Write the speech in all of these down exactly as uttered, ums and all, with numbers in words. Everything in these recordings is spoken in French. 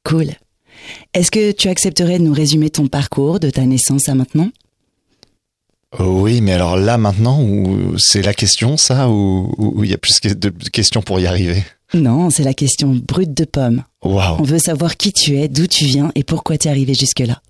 Cool. Est-ce que tu accepterais de nous résumer ton parcours de ta naissance à maintenant ? Oui, mais alors là, maintenant, où c'est la question, ça, ou il y a plus de questions pour y arriver ? Non, c'est la question brute de pomme. Waouh. On veut savoir qui tu es, d'où tu viens et pourquoi tu es arrivé jusque-là.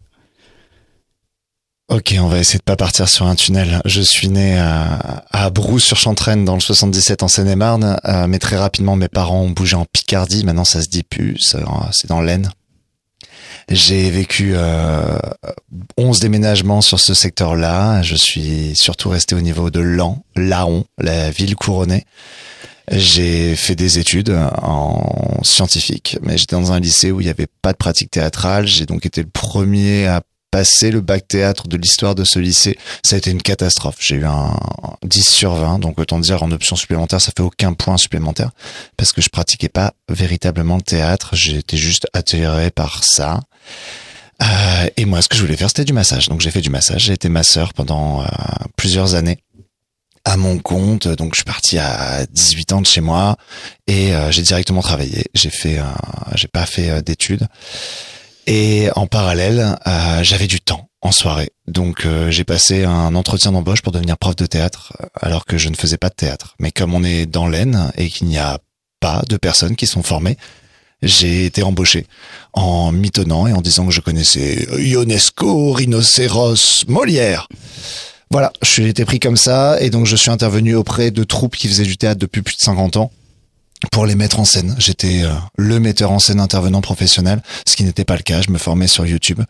Ok, on va essayer de pas partir sur un tunnel. Je suis né à, à Brou-sur-Chantraine dans le soixante-dix-sept en Seine-et-Marne, euh, mais très rapidement mes parents ont bougé en Picardie. Maintenant, ça se dit plus, ça, c'est dans l'Aisne. J'ai vécu euh, onze déménagements sur ce secteur-là. Je suis surtout resté au niveau de Laon, Laon, la ville couronnée. J'ai fait des études en scientifique, mais j'étais dans un lycée où il n'y avait pas de pratique théâtrale. J'ai donc été le premier à passer le bac théâtre de l'histoire de ce lycée. Ça a été une catastrophe. J'ai eu un dix sur vingt, donc autant dire en option supplémentaire, ça fait aucun point supplémentaire parce que je pratiquais pas véritablement le théâtre. J'étais juste attiré par ça. Euh, et moi, ce que je voulais faire, c'était du massage. Donc j'ai fait du massage. J'ai été masseur pendant euh, plusieurs années à mon compte. Donc je suis parti à dix-huit ans de chez moi et euh, j'ai directement travaillé. J'ai fait, euh, j'ai pas fait euh, d'études. Et en parallèle, euh, j'avais du temps en soirée. Donc euh, j'ai passé un entretien d'embauche pour devenir prof de théâtre alors que je ne faisais pas de théâtre. Mais comme on est dans l'Aisne et qu'il n'y a pas de personnes qui sont formées, j'ai été embauché en mitonnant et en disant que je connaissais Ionesco, Rhinocéros, Molière. Voilà, je suis été pris comme ça et donc je suis intervenu auprès de troupes qui faisaient du théâtre depuis plus de cinquante ans. Pour les mettre en scène. J'étais euh, le metteur en scène intervenant professionnel, ce qui n'était pas le cas. Je me formais sur YouTube.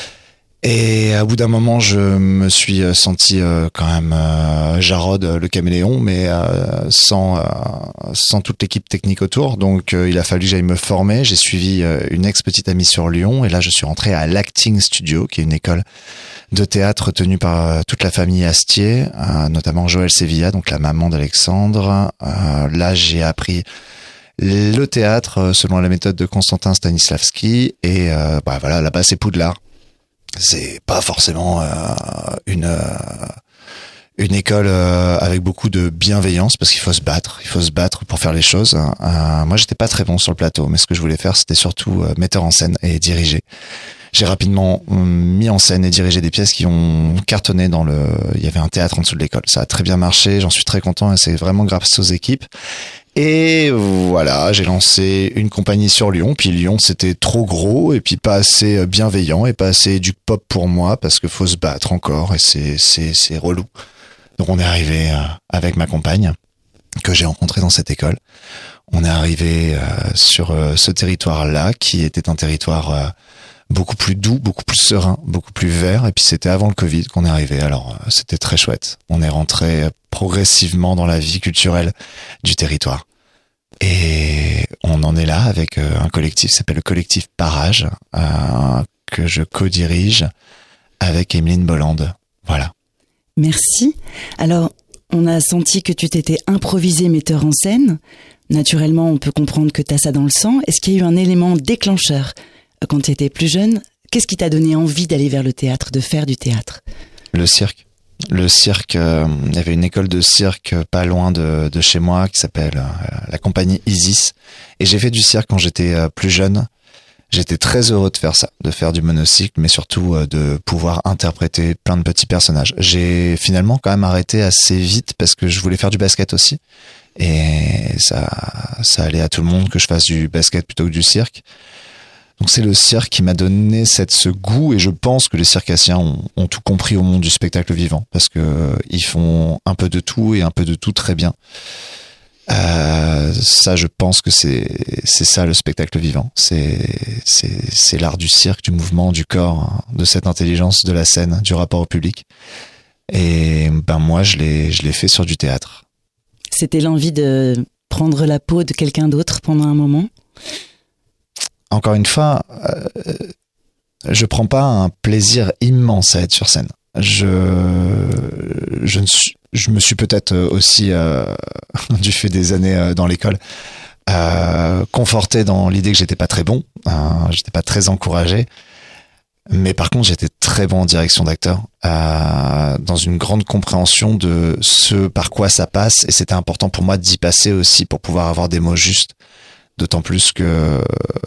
Et à bout d'un moment, je me suis senti euh, quand même euh, Jarod, le caméléon, mais euh, sans euh, sans toute l'équipe technique autour. Donc, euh, il a fallu que j'aille me former. J'ai suivi euh, une ex-petite amie sur Lyon. Et là, je suis rentré à l'Acting Studio, qui est une école de théâtre tenue par euh, toute la famille Astier, euh, notamment Joël Sevilla, donc la maman d'Alexandre. Euh, là, j'ai appris le théâtre euh, selon la méthode de Constantin Stanislavski. Et euh, bah voilà, là-bas, c'est Poudlard. C'est pas forcément euh, une euh, une école euh, avec beaucoup de bienveillance parce qu'il faut se battre, il faut se battre pour faire les choses. Euh, moi, j'étais pas très bon sur le plateau, mais ce que je voulais faire, c'était surtout euh, metteur en scène et diriger. J'ai rapidement mis en scène et dirigé des pièces qui ont cartonné dans le. Il y avait un théâtre en dessous de l'école. Ça a très bien marché. J'en suis très content et c'est vraiment grâce aux équipes. Et voilà, j'ai lancé une compagnie sur Lyon. Puis Lyon, c'était trop gros et puis pas assez bienveillant et pas assez du pop pour moi parce que faut se battre encore et c'est c'est c'est relou. Donc on est arrivé avec ma compagne que j'ai rencontrée dans cette école. On est arrivé sur ce territoire-là qui était un territoire beaucoup plus doux, beaucoup plus serein, beaucoup plus vert. Et puis c'était avant le Covid qu'on est arrivé. Alors c'était très chouette. On est rentré progressivement dans la vie culturelle du territoire. Et on en est là avec un collectif qui s'appelle le collectif Parage, euh, que je co-dirige avec Emeline Bolland. Voilà. Merci. Alors, on a senti que tu t'étais improvisé metteur en scène. Naturellement, on peut comprendre que tu as ça dans le sang. Est-ce qu'il y a eu un élément déclencheur quand tu étais plus jeune? Qu'est-ce qui t'a donné envie d'aller vers le théâtre, de faire du théâtre? Le cirque. Le cirque, euh, il y avait une école de cirque pas loin de, de chez moi qui s'appelle euh, la compagnie Isis. Et j'ai fait du cirque quand j'étais euh, plus jeune. J'étais très heureux de faire ça, de faire du monocycle, mais surtout euh, de pouvoir interpréter plein de petits personnages. J'ai finalement quand même arrêté assez vite parce que je voulais faire du basket aussi. Et ça, ça allait à tout le monde que je fasse du basket plutôt que du cirque. Donc c'est le cirque qui m'a donné cette, ce goût et je pense que les circassiens ont, ont tout compris au monde du spectacle vivant parce que euh, ils font un peu de tout et un peu de tout très bien. Euh, ça, je pense que c'est c'est ça le spectacle vivant. C'est c'est c'est l'art du cirque, du mouvement, du corps, de cette intelligence de la scène, du rapport au public. Et ben moi, je l'ai je l'ai fait sur du théâtre. C'était l'envie de prendre la peau de quelqu'un d'autre pendant un moment? Encore une fois, euh, je prends pas un plaisir immense à être sur scène. Je, je, ne suis, je me suis peut-être aussi, euh, du fait des années euh, dans l'école, euh, conforté dans l'idée que j'étais pas très bon, euh, j'étais pas très encouragé. Mais par contre, j'étais très bon en direction d'acteur, euh, dans une grande compréhension de ce par quoi ça passe, et c'était important pour moi d'y passer aussi pour pouvoir avoir des mots justes. D'autant plus que